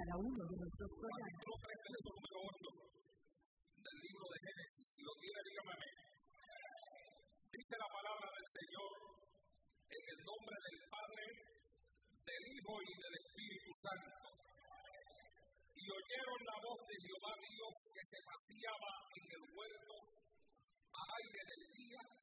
cada uno de nuestros programas. Capítulo 3, verso número 8 del libro de Génesis. Si lo tiene, dígame amén. Dice la palabra del Señor en el nombre del Padre, del Hijo y del Espíritu Santo. Y oyeron la voz de Jehová Dios que se paseaba en el huerto a aire del día,